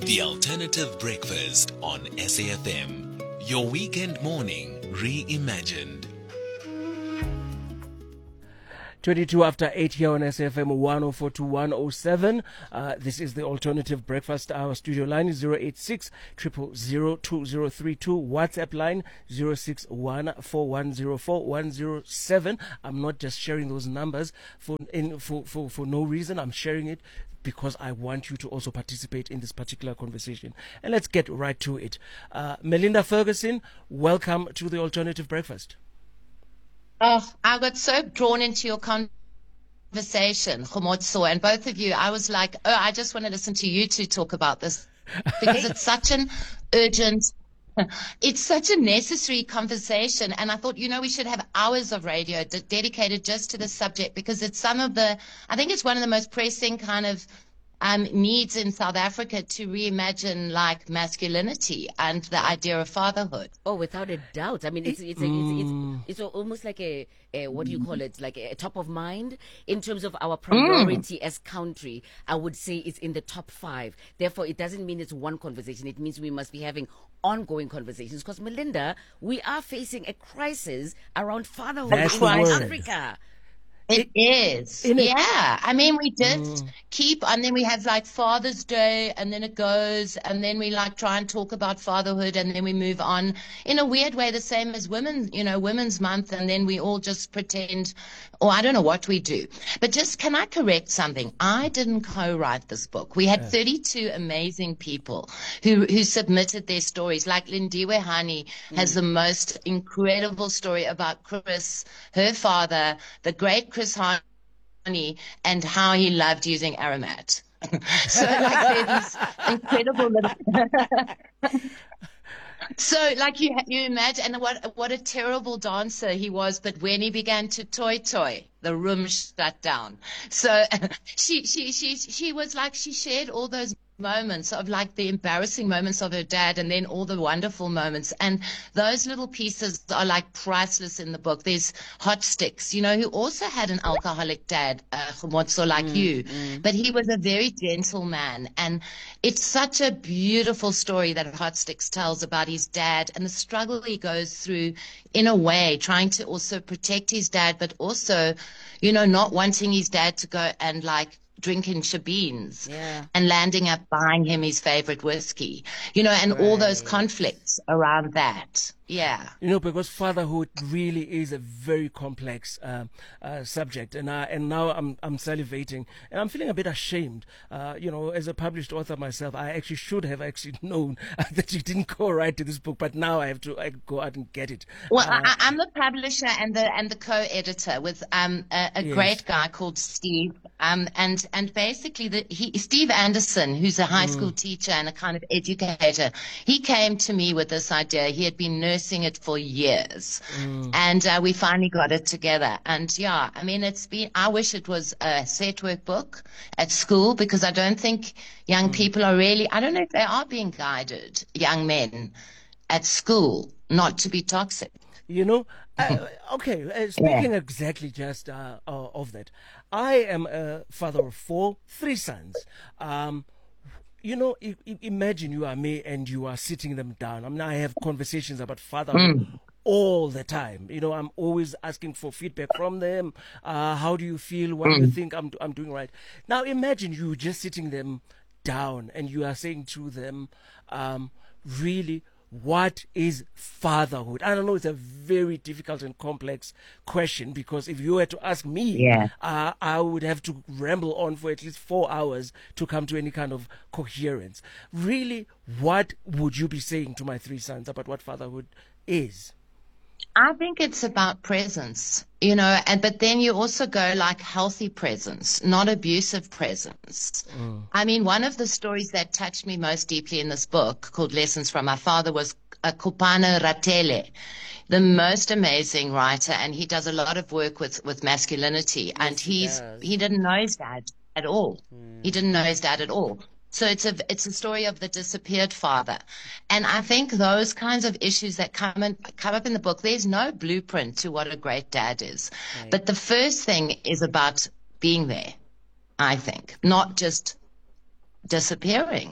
The Alternative Breakfast on SAFM. Your weekend morning reimagined. 22 after 8 here on SAFM 104 to 107. This is the Alternative Breakfast. Our studio line is 086 000 2032. WhatsApp line 0614104107. I'm not just sharing those numbers for no reason. I'm sharing it because I want you to also participate in this particular conversation. And let's get right to it. Melinda Ferguson, welcome to the Alternative Breakfast. Oh, I got so drawn into your conversation, Khomotso, and both of you. I was like, oh, I just want to listen to you two talk about this because it's such an urgent, it's such a necessary conversation. And I thought, we should have hours of radio dedicated just to this subject because it's I think it's one of the most pressing kind of needs in South Africa to reimagine like masculinity and the idea of fatherhood. Oh, without a doubt. I mean, it's almost like a what do you call it? Like a top of mind in terms of our priority as country. I would say it's in the top 5. Therefore, it doesn't mean it's one conversation. It means we must be having ongoing conversations. Because Melinda, we are facing a crisis around fatherhood in Africa. It is. Yeah. I mean, we did keep, and then we have like Father's Day, and then it goes, and then we like try and talk about fatherhood, and then we move on in a weird way, the same as Women's Month, and then we all just pretend, or I don't know what we do. But just, can I correct something? I didn't co-write this book. We had 32 amazing people who submitted their stories. Like Lindiwe Hani has the most incredible story about Chris, her father, the great Chris Hani, and how he loved using Aramat. So like these incredible little So like you imagine, and what a terrible dancer he was, but when he began to toy, the room shut down. So she was like, she shared all those moments of like the embarrassing moments of her dad and then all the wonderful moments, and those little pieces are like priceless in the book. There's Hot Sticks, who also had an alcoholic dad, Khomotso, like you, but he was a very gentle man, and it's such a beautiful story that Hot Sticks tells about his dad and the struggle he goes through in a way, trying to also protect his dad, but also, not wanting his dad to go and like drinking shebeens and landing up buying him his favorite whiskey, and all those conflicts around that. Yeah. Because fatherhood really is a very complex subject, and now I'm salivating, and I'm feeling a bit ashamed. As a published author myself, I actually should have known that you didn't co-write this book, but now I have to go out and get it. Well, I'm the publisher and the co-editor with a great guy called Steve, and basically Steve Anderson, who's a high school teacher and a kind of educator. He came to me with this idea. He had been nursing it for years, and we finally got it together. And I mean, I wish it was a set work book at school, because I don't think young people are really, I don't know if they are being guided, young men at school, not to be toxic. Speaking exactly just of that, I am a father of 3 sons. Imagine you are me and you are sitting them down. I mean, I have conversations about fatherhood all the time. I'm always asking for feedback from them. How do you feel? What do you think I'm doing right? Now, imagine you just sitting them down and you are saying to them, really, what is fatherhood? I don't know, it's a very difficult and complex question, because if you were to ask me, I would have to ramble on for at least 4 hours to come to any kind of coherence. Really, what would you be saying to my 3 sons about what fatherhood is? I think it's about presence, but then you also go like healthy presence, not abusive presence. I mean, one of the stories that touched me most deeply in this book, called Lessons from My Father, was Kopano Ratele, the most amazing writer, and he does a lot of work with masculinity, and he didn't know his dad at all. He didn't know his dad at all. So it's a story of the disappeared father. And I think those kinds of issues that come up in the book, there's no blueprint to what a great dad is. Right. But the first thing is about being there, I think, not just disappearing.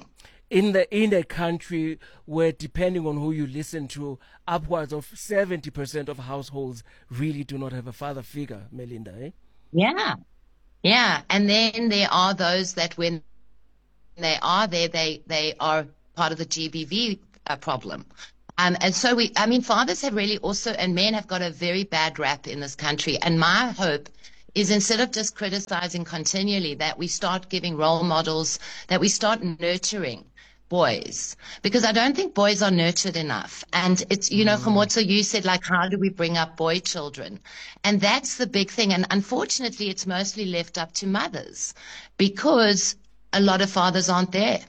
in a country where, depending on who you listen to, upwards of 70% of households really do not have a father figure, Melinda, eh? Yeah. Yeah. And then there are those that when they are there, they are part of the GBV problem. And so fathers have really also, and men have got a very bad rap in this country. And my hope is, instead of just criticizing continually, that we start giving role models, that we start nurturing boys, because I don't think boys are nurtured enough. And it's, Khomotso, you said, like, how do we bring up boy children? And that's the big thing. And unfortunately, it's mostly left up to mothers, because a lot of fathers aren't there.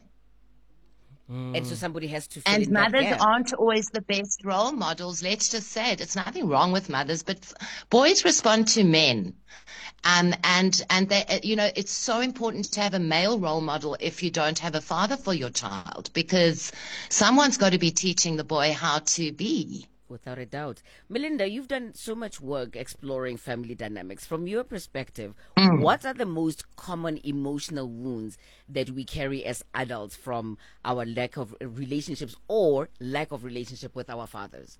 And so somebody has to fill And in that mothers gap. aren't always the best role models. Let's just say it. It's nothing wrong with mothers, but boys respond to men. And they, it's so important to have a male role model if you don't have a father for your child, because someone's got to be teaching the boy how to be. Without a doubt. Melinda, you've done so much work exploring family dynamics. From your perspective, what are the most common emotional wounds that we carry as adults from our lack of relationships or lack of relationship with our fathers?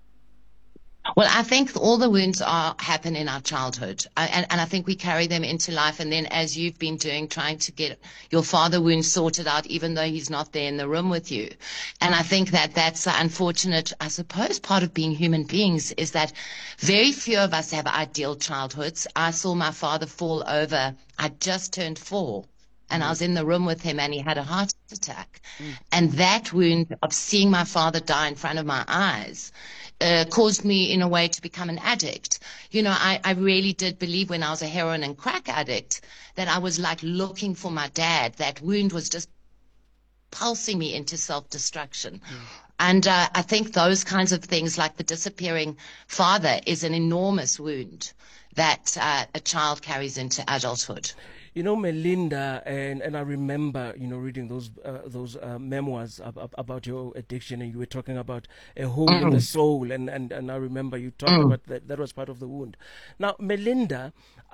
Well, I think all the wounds happen in our childhood, and I think we carry them into life. And then, as you've been doing, trying to get your father wound sorted out, even though he's not there in the room with you. And I think that that's unfortunate. I suppose part of being human beings is that very few of us have ideal childhoods. I saw my father fall over. I just turned 4. And I was in the room with him, and he had a heart attack. And that wound of seeing my father die in front of my eyes caused me, in a way, to become an addict. I really did believe, when I was a heroin and crack addict, that I was like looking for my dad. That wound was just pulsing me into self-destruction. And I think those kinds of things, like the disappearing father, is an enormous wound that a child carries into adulthood. Melinda, and I remember, reading those memoirs about your addiction, and you were talking about a hole in the soul, and I remember you talked about that was part of the wound. Now, Melinda,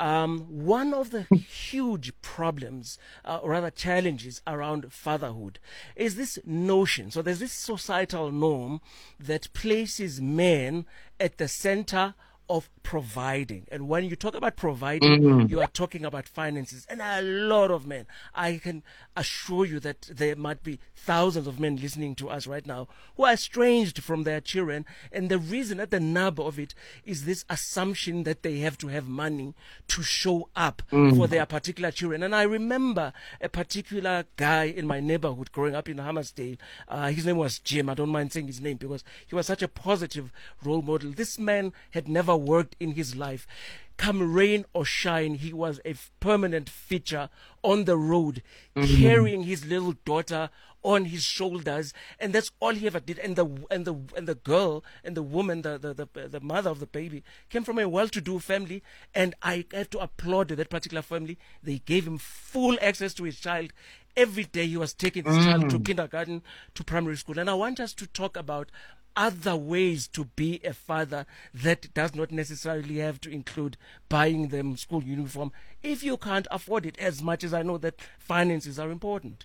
one of the huge problems, or rather challenges around fatherhood, is this notion. So there's this societal norm that places men at the center of providing. And when you talk about providing, you are talking about finances. And a lot of men, I can assure you that there might be thousands of men listening to us right now who are estranged from their children. And the reason, at the nub of it, is this assumption that they have to have money to show up for their particular children. And I remember a particular guy in my neighborhood growing up in Hammersdale. His name was Jim. I don't mind saying his name because he was such a positive role model. This man had never worked in his life. Come rain or shine, he was a permanent feature on the road, carrying his little daughter on his shoulders, and that's all he ever did. And the girl and the woman, the mother of the baby, came from a well-to-do family, and I have to applaud that particular family. They gave him full access to his child. Every day he was taking his child to kindergarten, to primary school. And I want us to talk about other ways to be a father that does not necessarily have to include buying them school uniform if you can't afford it, as much as I know that finances are important.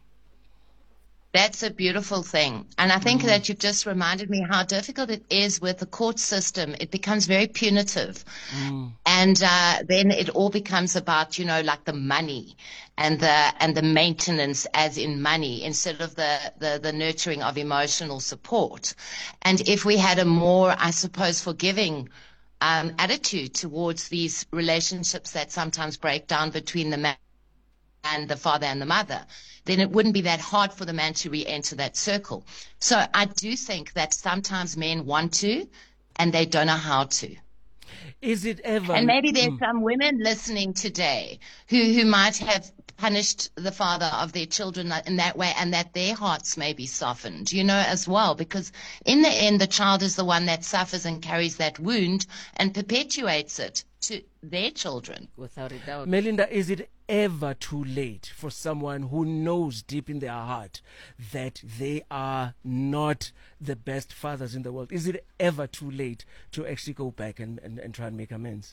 That's a beautiful thing. And I think that you've just reminded me how difficult it is with the court system. It becomes very punitive. And then it all becomes about, like the money and the maintenance, as in money, instead of the nurturing of emotional support. And if we had a more, I suppose, forgiving attitude towards these relationships that sometimes break down between the man and the father and the mother, then it wouldn't be that hard for the man to re-enter that circle. So I do think that sometimes men want to, and they don't know how to. Is it ever? And maybe there's some women listening today who might have punished the father of their children in that way, and that their hearts may be softened, as well, because in the end, the child is the one that suffers and carries that wound and perpetuates it to their children. Without a doubt. Melinda, is it ever too late for someone who knows deep in their heart that they are not the best fathers in the world? Is it ever too late to actually go back and try and make amends?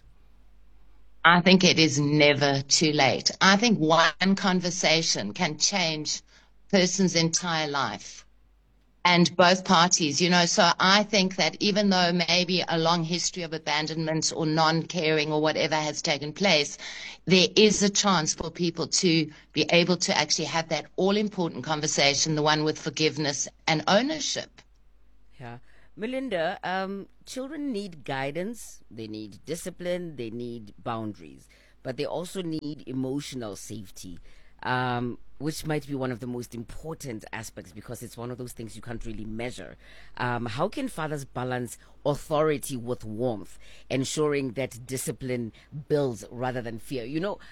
I think it is never too late. I think one conversation can change person's entire life. And both parties, so I think that even though maybe a long history of abandonment or non-caring or whatever has taken place, there is a chance for people to be able to actually have that all-important conversation, the one with forgiveness and ownership. Yeah. Melinda, children need guidance, they need discipline, they need boundaries, but they also need emotional safety. Which might be one of the most important aspects because it's one of those things you can't really measure. How can fathers balance authority with warmth, ensuring that discipline builds rather than fear?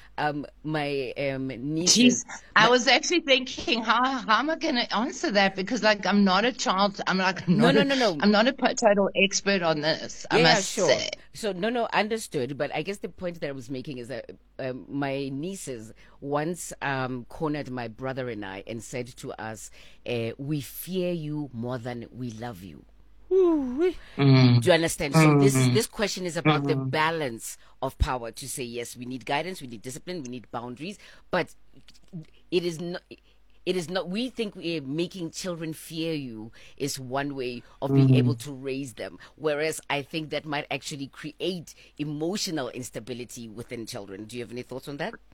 My niece. Jeez, I was actually thinking, how am I going to answer that? Because I'm not a child. I'm not No. I'm not a total expert on this. I must say. So no, understood. But I guess the point that I was making is that my nieces once cornered my brother and I and said to us, "We fear you more than we love you." Do you understand? So this question is about the balance of power to say, yes, we need guidance, we need discipline, we need boundaries, but it is not, we think making children fear you is one way of being able to raise them. Whereas I think that might actually create emotional instability within children. Do you have any thoughts on that?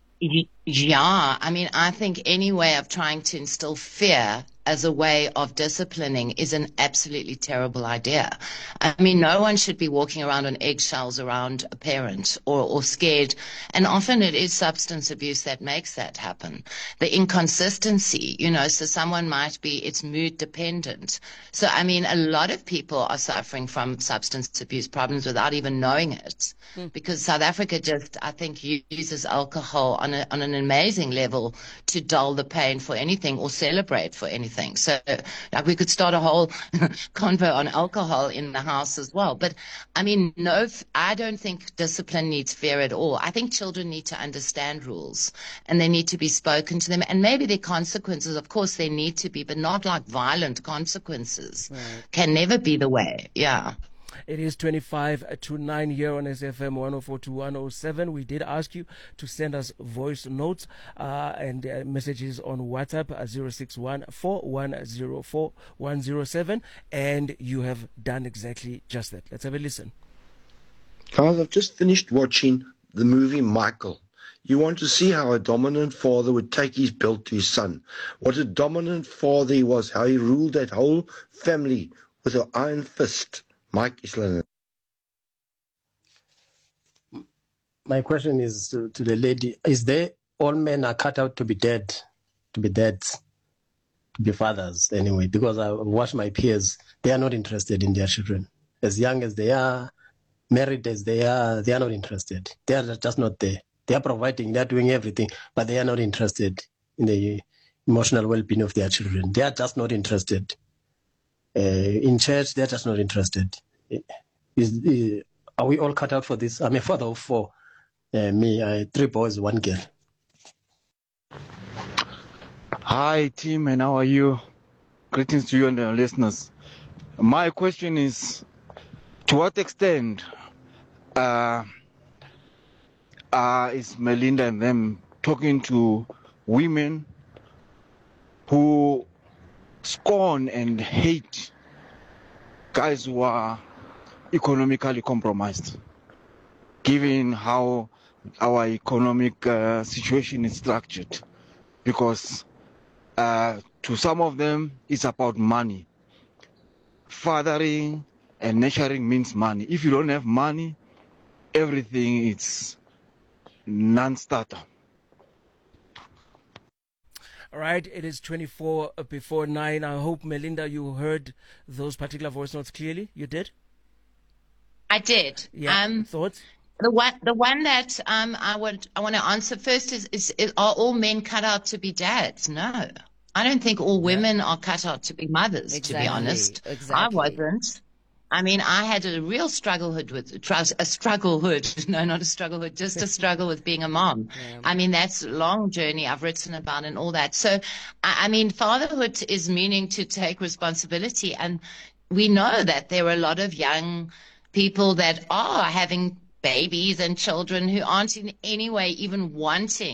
Yeah, I think any way of trying to instill fear as a way of disciplining is an absolutely terrible idea. No one should be walking around on eggshells around a parent or scared. And often it is substance abuse that makes that happen. The inconsistency, so someone might be, it's mood dependent. So, a lot of people are suffering from substance abuse problems without even knowing it. Because South Africa just, I think, uses alcohol on an amazing level to dull the pain for anything or celebrate for anything. So we could start a whole convo on alcohol in the house as well. But no, I don't think discipline needs fear at all. I think children need to understand rules and they need to be spoken to them. And maybe their consequences, of course, they need to be, but not like violent consequences. Right. Can never be the way. Yeah. It is 25 to 9 here on SFM 104 to 107. We did ask you to send us voice notes and messages on WhatsApp 061-4104-107, and you have done exactly just that. Let's have a listen. Guys, I've just finished watching the movie Michael. You want to see how a dominant father would take his belt to his son. What a dominant father he was, how he ruled that whole family with an iron fist. Mike Islander. My question is to the lady: is there all men are cut out to be dead, to be dads, to be fathers anyway? Because I watch my peers; they are not interested in their children. As young as they are, married as they are not interested. They are just not there. They are providing, they are doing everything, but they are not interested in the emotional well-being of their children. They are just not interested. In church, they're just not interested. Are we all cut out for this? I'm a father of 4. Me, 3 boys, 1 girl. Hi, team, and how are you? Greetings to you and the listeners. My question is, to what extent is Melinda and them talking to women who scorn and hate guys who are economically compromised, given how our economic situation is structured? Because to some of them, it's about money. Fathering and nurturing means money. If you don't have money, everything is non-starter. All right, it is 24 before 9. I hope, Melinda, you heard those particular voice notes clearly. You did? I did. Yeah. Thoughts? The one that I want to answer first is are all men cut out to be dads? No, I don't think all women are cut out to be mothers. Exactly. To be honest, exactly. I wasn't. I had a real strugglehood with no, not a strugglehood, just a struggle with being a mom. Yeah. That's a long journey I've written about and all that. So, fatherhood is meaning to take responsibility. And we know that there are a lot of young people that are having babies and children who aren't in any way even wanting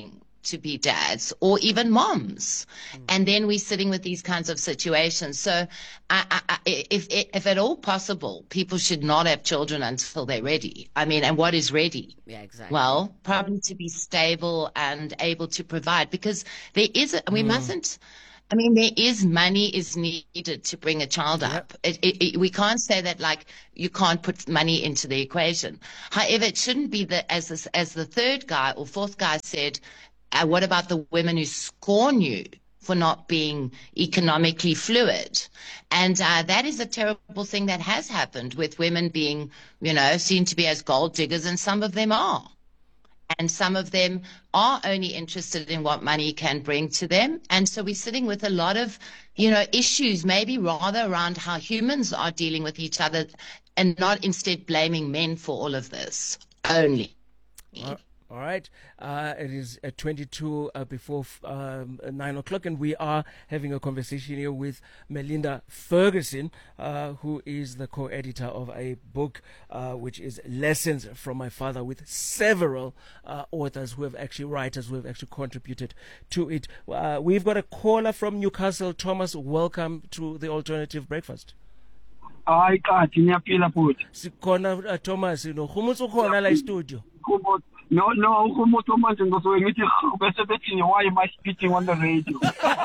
to be dads or even moms. And then we're sitting with these kinds of situations. So if at all possible, people should not have children until they're ready. I mean, and what is ready? Yeah, exactly. Well, probably to be stable and able to provide, because there is, we mustn't, I mean, there is money is needed to bring a child up. We can't say that like you can't put money into the equation. However, it shouldn't be that as the third guy or fourth guy said, what about the women who scorn you for not being economically fluid? And that is a terrible thing that has happened with women being, seen to be as gold diggers, and some of them are. And some of them are only interested in what money can bring to them. And so we're sitting with a lot of, issues, maybe rather around how humans are dealing with each other, and not instead blaming men for all of this only. All right. It is 22 before 9 o'clock, and we are having a conversation here with Melinda Ferguson, who is the co-editor of a book which is Lessons from My Father, with several authors writers who have actually contributed to it. We've got a caller from Newcastle. Thomas, welcome to the Alternative Breakfast. Hayi kathi ngiyaphila futhi. Sikhona Thomas, khumutsu khona la studio. No, umuntu manje ngosuke ngithi bese bethi why am I speaking on the radio?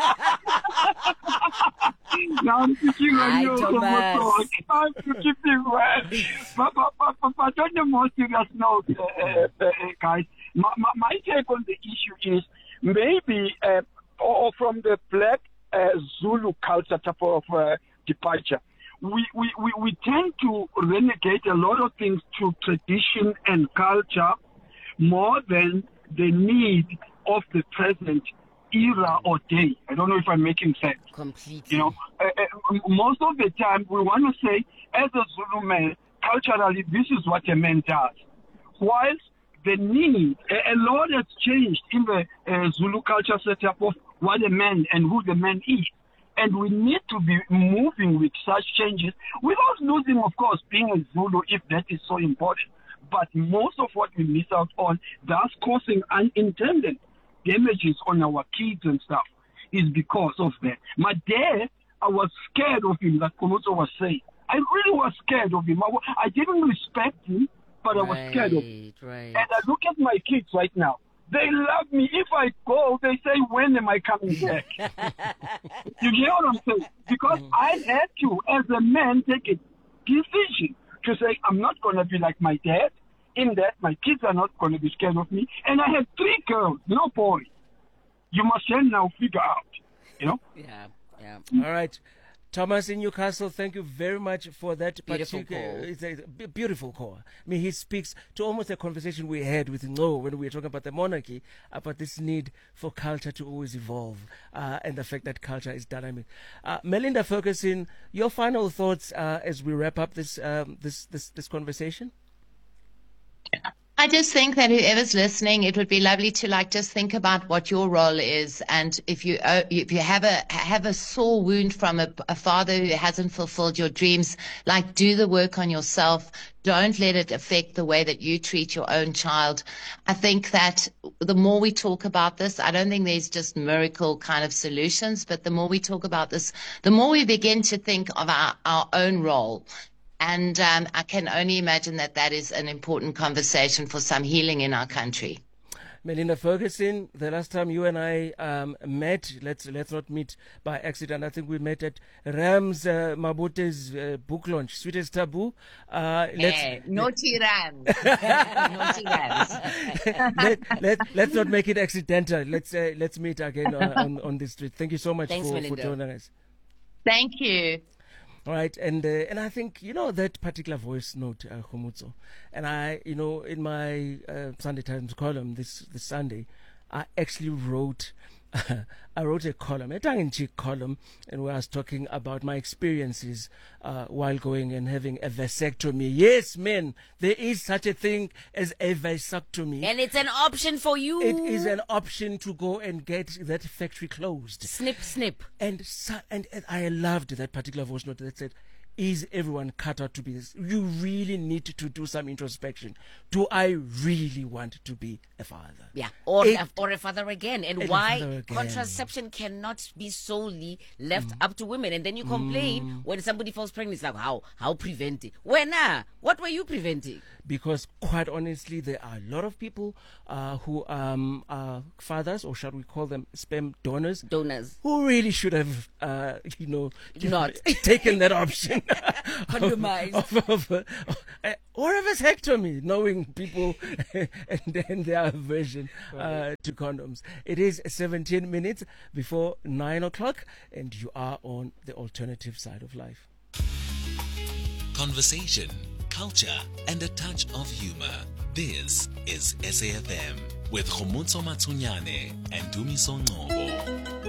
Now I'm speaking on you, I'm keeping well. But on the more serious note, guys, my take on the issue is maybe or from the black Zulu culture type of departure. We tend to renegade a lot of things to tradition and culture more than the need of the present era or day. I don't know if I'm making sense. Completely. Most of the time we want to say, as a Zulu man, culturally, this is what a man does. Whilst the need, a lot has changed in the Zulu culture setup of what a man and who the man is. And we need to be moving with such changes without losing, of course, being a Zulu, if that is so important. But most of what we miss out on, thus causing unintended damages on our kids and stuff, is because of that. My dad, I was scared of him, like Komoto was saying. I really was scared of him. I didn't respect him, but I was scared of him. Right. And I look at my kids right now. They love me. If I go, they say, when am I coming back? You get what I'm saying? Because I had to, as a man, take a decision to say, I'm not going to be like my dad, in that my kids are not going to be scared of me. And I had 3 girls, no boy. You must then now figure out, Yeah. All right. Thomas in Newcastle, thank you very much for that Beautiful particular. call. It's a beautiful call. I mean, he speaks to almost a conversation we had with Ngo when we were talking about the monarchy, about this need for culture to always evolve, and the fact that culture is dynamic. Melinda Ferguson, your final thoughts as we wrap up this conversation? I just think that whoever's listening, it would be lovely to just think about what your role is, and if you have a sore wound from a father who hasn't fulfilled your dreams, do the work on yourself. Don't let it affect the way that you treat your own child. I think that the more we talk about this, I don't think there's just miracle kind of solutions, but the more we talk about this, the more we begin to think of our own role. And I can only imagine that is an important conversation for some healing in our country. Melinda Ferguson, the last time you and I met, let's not meet by accident. I think we met at Rams Mabute's book launch, Sweetest Taboo. Naughty Rams. Naughty Rams. Let's not make it accidental. Let's meet again on the street. Thank you so much for joining us. Thank you. All right, and I think that particular voice note, Khomutso, and I, in my Sunday Times column this Sunday, I actually wrote a column, a tongue-in-cheek column, and where I was talking about my experiences while going and having a vasectomy. Yes, men, there is such a thing as a vasectomy. And it's an option for you. It is an option to go and get that factory closed. Snip, snip. And I loved that particular voice note that said, is everyone cut out to be this? You really need to do some introspection. Do I really want to be a father? Yeah, or It- a father again, and a why father again. contraception cannot be solely left up to women. And then you complain when somebody falls pregnant. It's like, how prevent it? What were you preventing? Because quite honestly, there are a lot of people who are fathers, or shall we call them sperm donors, who really should have, Not. taken that option. Compromise. Or a vasectomy, knowing people and then their aversion to condoms. It is 17 minutes before 9 o'clock, and you are on the alternative side of life. Conversation, culture, and a touch of humor. This is SAFM with Khomotso Matsunyane and Dumiso Ngcobo.